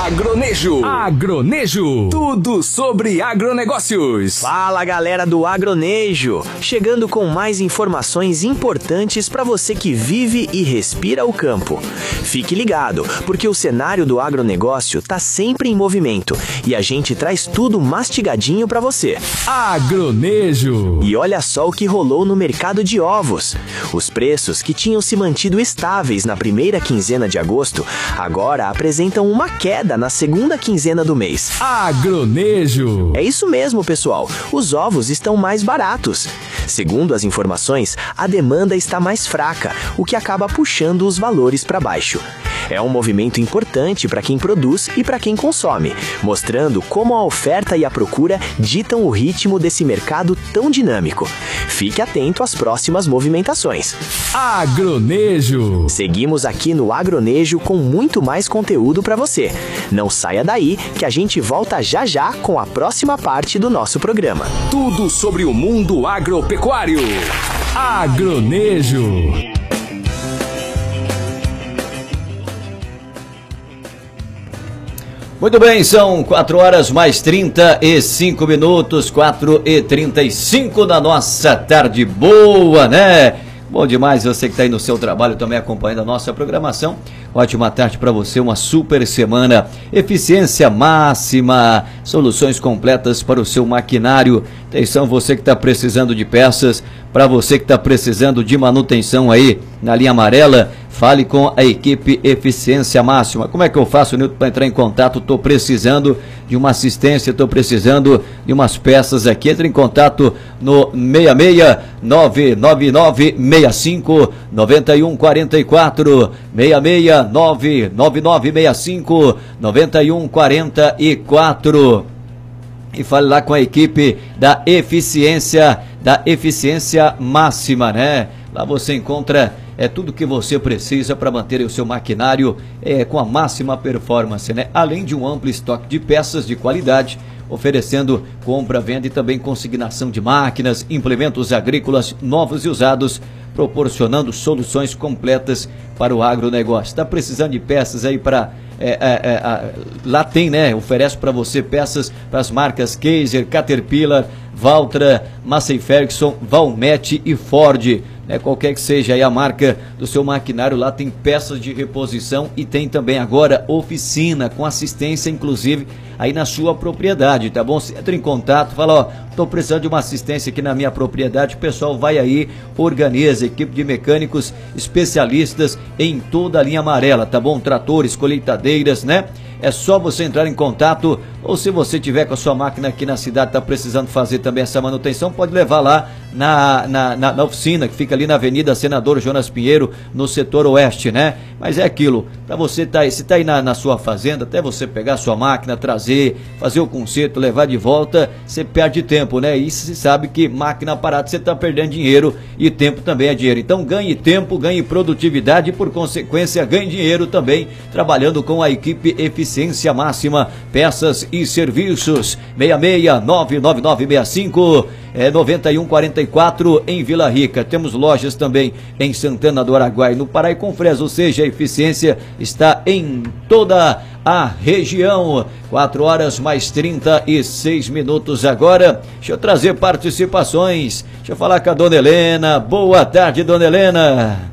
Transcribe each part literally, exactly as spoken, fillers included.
Agronejo. Agronejo. Tudo sobre agronegócios. Fala, galera do Agronejo. Chegando com mais informações importantes para você que vive e respira o campo. Fique ligado, porque o cenário do agronegócio tá sempre em movimento e a gente traz tudo mastigadinho para você. Agronejo. E olha só o que rolou no mercado de ovos. Os preços que tinham se mantido estáveis na primeira quinzena de agosto, agora apresentam uma queda na segunda quinzena do mês. Agronejo. É isso mesmo, pessoal. Os ovos estão mais baratos. Segundo as informações, a demanda está mais fraca, o que acaba puxando os valores para baixo. É um movimento importante para quem produz e para quem consome, mostrando como a oferta e a procura ditam o ritmo desse mercado tão dinâmico. Fique atento às próximas movimentações. Agronejo. Seguimos aqui no Agronejo com muito mais conteúdo para você. Não saia daí que a gente volta já já com a próxima parte do nosso programa. Tudo sobre o mundo agropecuário. Agronejo. Muito bem, são quatro horas mais trinta e cinco minutos, quatro e trinta e cinco da nossa tarde boa, né? Bom demais você que está aí no seu trabalho também acompanhando a nossa programação. Ótima tarde para você, uma super semana. Eficiência máxima, soluções completas para o seu maquinário. Atenção, você que está precisando de peças, para você que está precisando de manutenção aí na linha amarela, fale com a equipe Eficiência Máxima. Como é que eu faço, Nilton, para entrar em contato? Estou precisando de uma assistência, estou precisando de umas peças aqui. Entre em contato no seis seis nove nove nove seis cinco nove um quatro quatro, seis seis nove nove nove seis cinco nove um quatro quatro. E fale lá com a equipe da Eficiência, da Eficiência Máxima, né? Lá você encontra é tudo que você precisa para manter o seu maquinário é, com a máxima performance, né? Além de um amplo estoque de peças de qualidade, oferecendo compra, venda e também consignação de máquinas, implementos agrícolas novos e usados, proporcionando soluções completas para o agronegócio. Está precisando de peças aí para... É, é, é, lá tem, né? Oferece para você peças para as marcas Kaiser, Caterpillar, Valtra, Massey Ferguson, Valmet e Ford. Né? Qualquer que seja aí a marca do seu maquinário, lá tem peças de reposição e tem também agora oficina com assistência, inclusive aí na sua propriedade, tá bom? Você entra em contato, fala, ó, tô precisando de uma assistência aqui na minha propriedade, o pessoal vai aí, organiza, equipe de mecânicos especialistas em toda a linha amarela, tá bom? Tratores, colheitadeiras, né? É só você entrar em contato, ou se você tiver com a sua máquina aqui na cidade, está precisando fazer também essa manutenção, pode levar lá na, na, na, na oficina, que fica ali na Avenida Senador Jonas Pinheiro, no setor oeste, né? Mas é aquilo, para você tá aí, se tá aí na, na sua fazenda, até você pegar a sua máquina, trazer, fazer o conserto, levar de volta, você perde tempo, né? E se sabe que máquina parada você está perdendo dinheiro e tempo também é dinheiro. Então ganhe tempo, ganhe produtividade e por consequência ganhe dinheiro também, trabalhando com a equipe Eficiência Máxima, peças e serviços. Seis seis nove nove nove seis cinco é, nove um quatro quatro em Vila Rica. Temos lojas também em Santana do Araguaia, no Pará e Confresa, ou seja, a eficiência está em toda a região. quatro horas mais trinta e seis minutos agora. Deixa eu trazer participações. Deixa eu falar com a dona Helena. Boa tarde, dona Helena.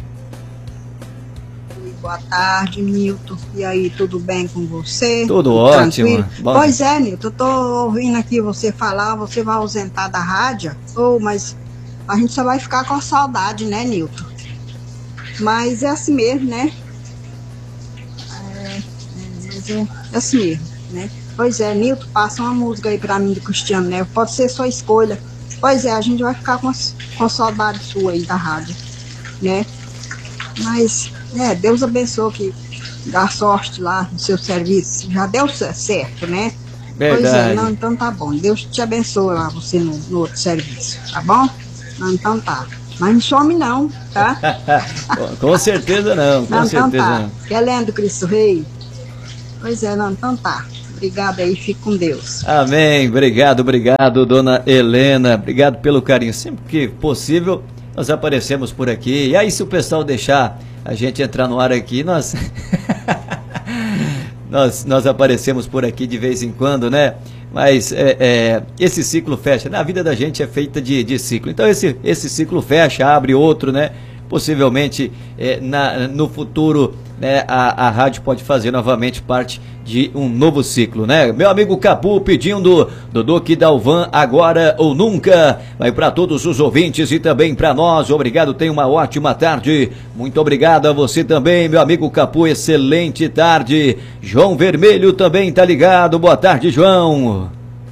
Boa tarde, Nilton. E aí, tudo bem com você? Tudo, tudo ótimo. Bom. Pois é, Nilton, eu tô ouvindo aqui você falar, você vai ausentar da rádio, oh, mas a gente só vai ficar com saudade, né, Nilton? Mas é assim mesmo, né? É, é, mas é, é assim mesmo, né? Pois é, Nilton, passa uma música aí pra mim do Cristiano Neves, pode ser sua escolha. Pois é, a gente vai ficar com, com saudade sua aí da rádio, né? Mas... É, Deus abençoe, que dá sorte lá no seu serviço. Já deu certo, né? Verdade. Pois é, não, então tá bom. Deus te abençoe lá, você no, no outro serviço, tá bom? Não, então tá. Mas não some não, tá? Com certeza não, com não, certeza então tá. não. Que é lendo Cristo Rei? Pois é, não, então tá. Obrigado aí, fique com Deus. Amém, obrigado, obrigado, dona Helena. Obrigado pelo carinho. Sempre que possível, nós aparecemos por aqui. E aí, se o pessoal deixar a gente entrar no ar aqui, nós... nós, nós aparecemos por aqui de vez em quando, né? Mas é, é, esse ciclo fecha. Na vida da gente é feita de, de ciclo. Então esse, esse ciclo fecha, abre outro, né? Possivelmente é, na, no futuro, né, a, a rádio pode fazer novamente parte de um novo ciclo, né? Meu amigo Capu pedindo do Duque Dalvan, agora ou nunca. Vai para todos os ouvintes e também para nós. Obrigado, tenha uma ótima tarde. Muito obrigado a você também, meu amigo Capu. Excelente tarde. João Vermelho também tá ligado. Boa tarde, João.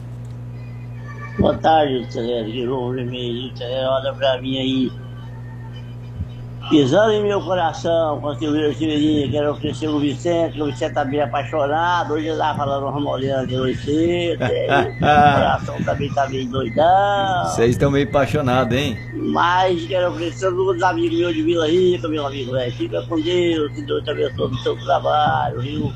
Boa tarde, João Vermelho. Olha pra mim aí. Pisando em meu coração, quando eu vi o Severino, quero oferecer o Vicente, o Vicente tá bem apaixonado, hoje ele tá falando uma molhando de noite cedo, o coração também tá bem doidão. Vocês estão meio apaixonados, hein? Mas quero oferecer todos os amigos meus de Vila Rica, meu amigo, velho. Fica com Deus, que Deus te abençoe no seu trabalho, viu?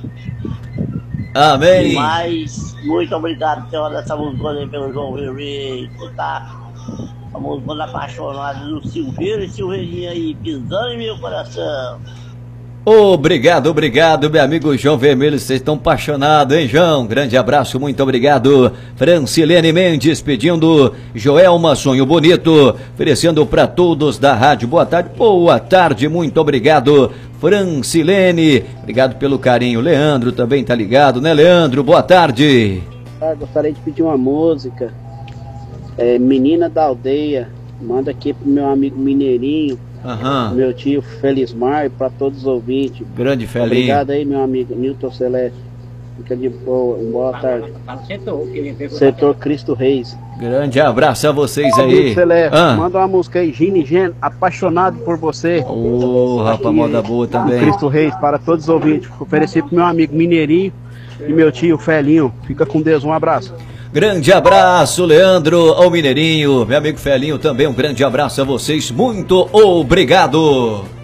Amém. Mas, muito obrigado por ter olhado essa música aí pelo João Vermelho, tá? A música apaixonada do Silveiro e Silveirinho aí, pisando em meu coração. Obrigado, obrigado, meu amigo João Vermelho. Vocês estão apaixonados, hein, João? Grande abraço, muito obrigado. Francilene Mendes pedindo Joelma, sonho bonito, oferecendo para todos da rádio. Boa tarde, boa tarde, muito obrigado, Francilene. Obrigado pelo carinho. Leandro também tá ligado, né, Leandro? Boa tarde. Ah, gostaria de pedir uma música. É, Menina da Aldeia, manda aqui pro meu amigo Mineirinho, uhum. Meu tio Felismar e para todos os ouvintes. Grande Felinho. Obrigado aí, meu amigo Nilton Celeste. Fica de boa, boa tarde. Setor Cristo Reis. Grande abraço a vocês aí. Nilton Celeste, ah. manda uma música aí, Gine Gen, apaixonado por você. Ô, oh, rapaz, moda boa também. Cristo Reis, para todos os ouvintes. Ofereci pro meu amigo Mineirinho e meu tio Felinho. Fica com Deus, um abraço. Grande abraço, Leandro, ao Mineirinho, meu amigo Felinho também, um grande abraço a vocês, muito obrigado.